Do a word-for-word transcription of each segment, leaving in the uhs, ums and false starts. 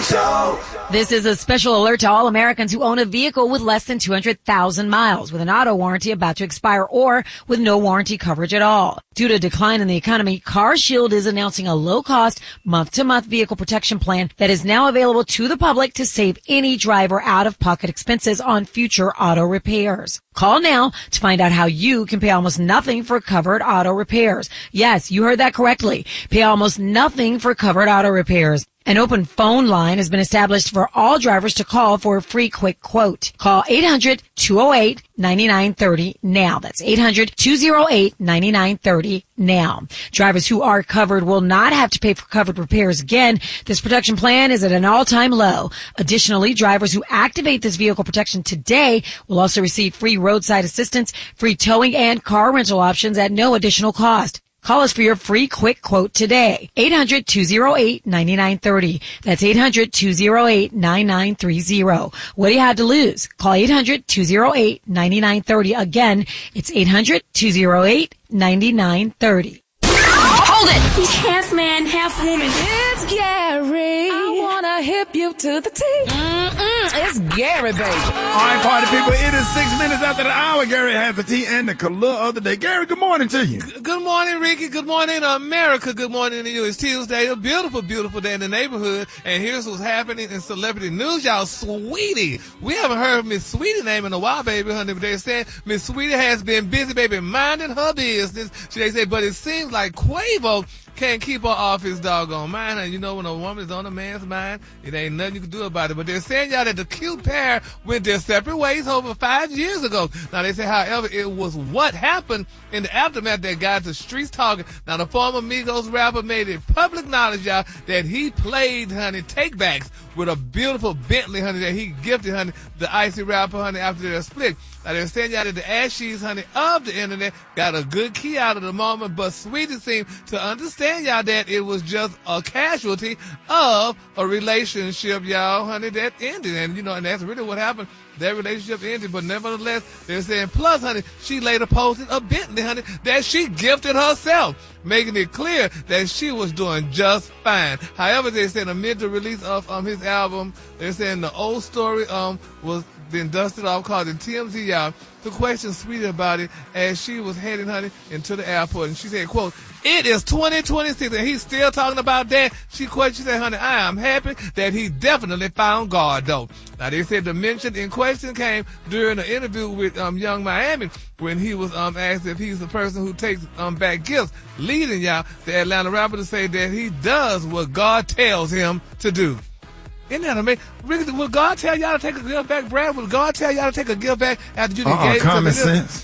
Show. This is a special alert to all Americans who own a vehicle with less than two hundred thousand miles, with an auto warranty about to expire, or with no warranty coverage at all. Due to a decline in the economy, CarShield is announcing a low-cost, month-to-month vehicle protection plan that is now available to the public to save any driver out-of-pocket expenses on future auto repairs. Call now to find out how you can pay almost nothing for covered auto repairs. Yes, you heard that correctly. Pay almost nothing for covered auto repairs. An open phone line has been established for all drivers to call for a free quick quote. Call eight hundred, two oh eight, nine nine three oh now. That's eight hundred, two oh eight, nine nine three oh now. Drivers who are covered will not have to pay for covered repairs again. This protection plan is at an all-time low. Additionally, drivers who activate this vehicle protection today will also receive free roadside assistance, free towing, and car rental options at no additional cost. Call us for your free quick quote today. eight hundred, two oh eight, nine nine three oh. That's eight hundred, two oh eight, nine nine three oh. What do you have to lose? Call eight hundred, two oh eight, nine nine three oh. Again, it's eight hundred, two oh eight, nine nine three oh. Hold it! He's half man, half woman. It's Gary. I wanna hip you to the T. Mm-mm, it's Gary, baby. All right, party people, it is six minutes after the hour. Gary has the tea and the color of the day. Gary, good morning to you. Good morning, Ricky. Good morning, America. Good morning to you. It's Tuesday, a beautiful, beautiful day in the neighborhood. And here's what's happening in celebrity news, y'all. Sweetie. We haven't heard Miss Sweetie name in a while, baby, honey. But they said Miss Sweetie has been busy, baby, minding her business. They say, but it seems like Quavo can't keep her off his doggone mind. And you know, when a woman is on a man's mind, it ain't nothing you can do about it. But they're saying, y'all, that the cute pair went their separate ways over five years ago. Now, they say, however, it was what happened in the aftermath that got the streets talking. Now, the former Migos rapper made it public knowledge, y'all, that he played, honey, take-backs with a beautiful Bentley, honey, that he gifted, honey, the icy rapper, honey, after their split. Now, they're saying, y'all, that the ashes, honey, of the internet got a good key out of the moment, but Sweetie seemed to understand, y'all, that it was just a casualty of a relationship, y'all, honey, that ended. And, you know, and that's really what happened. That relationship ended, but nevertheless, they're saying, plus, honey, she later posted a Bentley, honey, that she gifted herself, making it clear that she was doing just fine. However, they said amid the release of um, his album, they're saying the old story um was been dusted off, called the T M Z, y'all, to question Sweetie about it as she was heading, honey, into the airport. And she said, quote, it is twenty twenty-six and he's still talking about that. She questioned, she said, honey, I am happy that he definitely found God, though. Now, they said the mention in question came during an interview with um Young Miami when he was um asked if he's the person who takes um back gifts, leading, y'all, the Atlanta rapper to say that he does what God tells him to do. Isn't that amazing? Ricky, will God tell y'all to take a gift back, Brad? Will God tell y'all to take a gift back after you uh-uh, gave common to sense.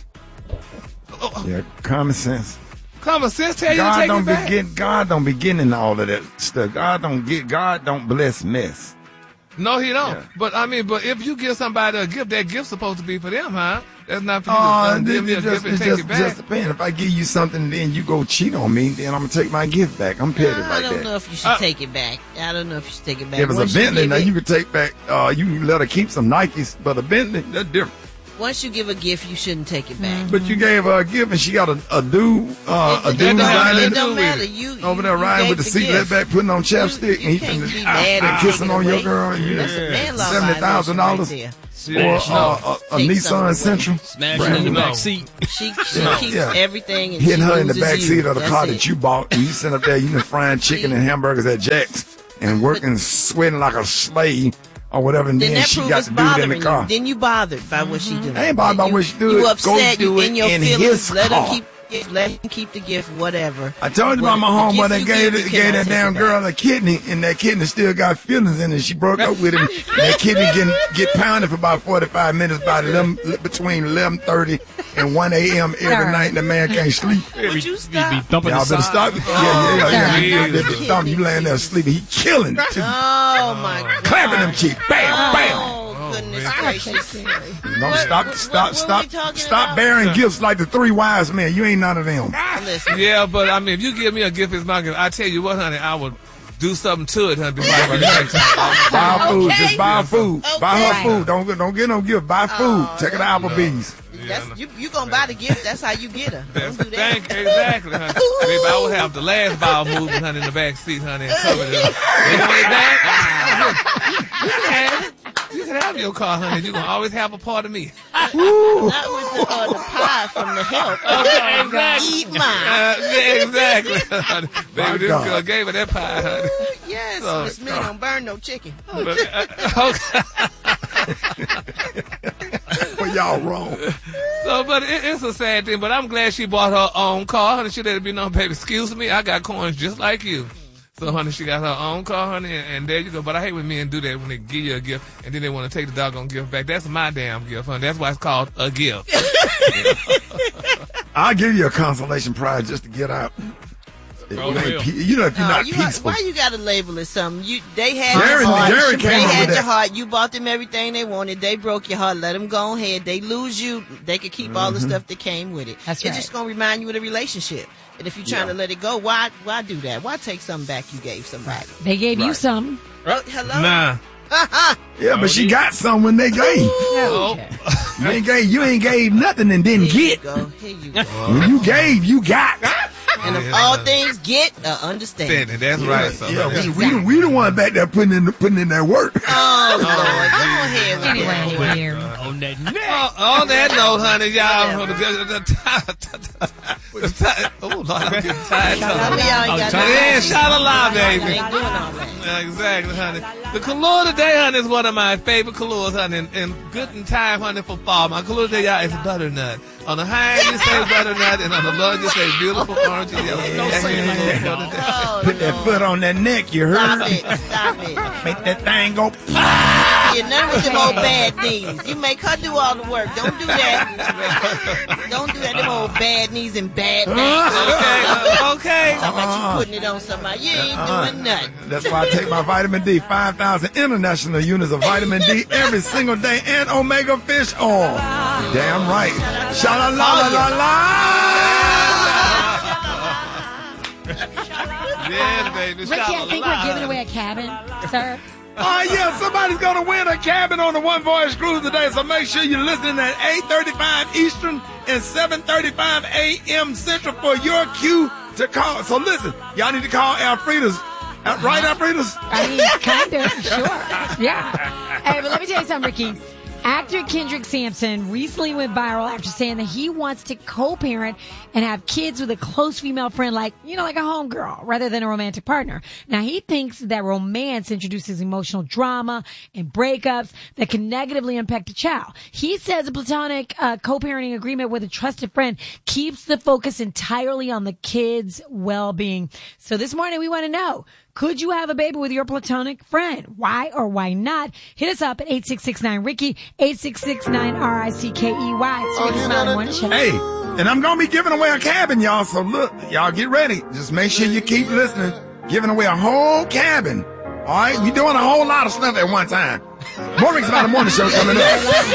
Oh, oh. Yeah, common sense. Common sense tell you God to take don't it back? Be getting, God don't be getting all of that stuff. God don't get. God don't bless mess. No, he don't. Yeah. But, I mean, but if you give somebody a gift, that gift's supposed to be for them, huh? That's not for you uh, to um, give me a just, gift and take just, it back. just depends. If I give you something, then you go cheat on me, then I'm going to take my gift back. I'm petty no, like that. I don't that. know if you should uh, take it back. I don't know if you should take it back. If it's Once a Bentley, you now it, you could take back, uh, you can let her keep some Nikes, but a Bentley, that's different. Once you give a gift, you shouldn't take it back. But you gave her a gift and she got a, a dude, uh, a dude riding it don't matter. You, over there you riding with the the seatbelt back, putting on chapstick, you, you and he's ah, kissing on your girl, and you That's a man law seventy thousand dollars right or uh, a, a Nissan Sentra, smashing in the back seat. She, she yeah, keeps yeah. everything, and hitting she her in the back you. seat of the That's car it. that you bought, and you sitting up there, you been frying chicken and hamburgers at Jack's, and working, sweating like a slave. Or whatever, and then, then that she proof got is the dude in the car. You. Then you bothered by what she did. I ain't bothered by what she do. You upset. Go do you it in your in feelings. his Let car. him keep. Let him keep the gift, whatever. I told you what, about my homeboy that gave, give, gave that damn girl a kidney, and that kidney still got feelings in it. She broke up with him. And that kidney getting get pounded for about forty-five minutes, about eleven, between eleven thirty and one a.m. every night. And the man can't sleep. Would you stop? Y'all better stop. Yeah, yeah, yeah. yeah, yeah, yeah, yeah. Thump, you laying there sleeping. He killing. Too. Oh my God! Clapping them cheeks. Bam, bam. Oh goodness gracious! Don't What- stop, what- stop, what stop, we talking stop about? bearing gifts like the three wise men. You ain't none of them. Listen, Yeah, but, I mean, if you give me a gift, it's my gift. I tell you what, honey, I would do something to it, honey, before I give it next time. Buy her food. Okay. Just buy her food. Buy her Okay. food. Don't get, don't get no gift. Buy food. Oh, Take her to Applebee's. that's you. You gonna buy the gift? That's how you get her. Don't do that. Thank exactly, honey. Maybe I would have the last bowel movement, honey, in the back seat, honey, and cover it up. You want it back? drive your car, honey. You're gonna always have a part of me. Not with the, uh, the pie from the help. Okay, exactly. Eat mine. Uh, yeah, exactly. honey. Baby, My this God. girl gave her that pie, honey. Yes, So- Miss Minnie don't burn no chicken. But, uh, okay. But y'all wrong. So, but it, it's a sad thing. But I'm glad she bought her own car, honey. She let it be known, baby. Excuse me, I got coins just like you. So, honey, she got her own car, honey, and, and there you go. But I hate when men do that when they give you a gift and then they want to take the doggone gift back. That's my damn gift, honey. That's why it's called a gift. I'll give you a consolation prize just to get out. If Oh, you, ain't hell. pe- you know, if you're No, not you, peaceful. why you gotta label it something? You, they had Jerry- your heart. Jerry came they up had with your that. heart. You bought them everything they wanted. They broke your heart. Let them go ahead. They lose you. They could keep all the Mm-hmm. stuff that came with it. That's it's right. just gonna remind you of the relationship. And if you're trying Yeah. to let it go, why why do that? Why take something back you gave somebody? They gave you Right. some. Oh, hello. Nah. Yeah, but she got some when they gave. Okay. You ain't gave, you ain't gave nothing and didn't Here you get. go. Here you go. When you gave, you got. And if Yeah. all things get, uh, understand. Standing, that's right. So, Yeah, honey. we, we, the- we the one back there putting in putting in that work. Oh, Lord. Go ahead with Anyway, that. here. On that neck. Oh, on that note, honey, y'all. The, the, the, the, oh, Lord, I'm getting tired. Some of y'all ain't got no Yeah, money. shout aloud, baby. Y'all ain't doing all that. Yeah, exactly, honey. The color today, honey, is one of my favorite colors, honey, and, and good in time, honey, for fall. My color today, y'all, is butternut. On the high end, you say butternut, and on the low, you say beautiful orange and yellow. Don't say it like that. Oh, Put that Lord. foot on that neck, you heard? Stop it. Stop it. Make that thing go. Yeah, none with them old bad knees. You make her do all the work. Don't do that. Don't do that. Them old bad knees and bad necks. Okay, okay. Talking about you putting it on somebody. You ain't doing nothing. That's why I take my vitamin D, five thousand international units of vitamin D every single day, and omega fish oil. Damn right. Sha la la la la la. Yeah, baby. Ricky, I think we're giving away a cabin, sir. Oh, yeah, somebody's going to win a cabin on the One Voyage Cruise today, so make sure you're listening at eight thirty-five Eastern and seven thirty-five a m Central for your cue to call. So listen, y'all need to call Alfreda's. Uh, right, Alfreda's? I mean, kind of, sure. Yeah. Hey, but let me tell you something, Ricky. Actor Kendrick Sampson recently went viral after saying that he wants to co-parent and have kids with a close female friend, like, you know, like a homegirl, rather than a romantic partner. Now, he thinks that romance introduces emotional drama and breakups that can negatively impact the child. He says a platonic uh, co-parenting agreement with a trusted friend keeps the focus entirely on the kid's well-being. So this morning, we want to know, could you have a baby with your platonic friend? Why or why not? Hit us up at eight six six nine Ricky, eight six six nine R I C K E Y. It's Ricky Smiley Morning Show. Hey, and I'm going to be giving away a cabin, y'all, so look, y'all get ready. Just make sure you keep listening. Giving away a whole cabin. All right? We're doing a whole lot of stuff at one time. More Ricky Smiley Morning Show coming up.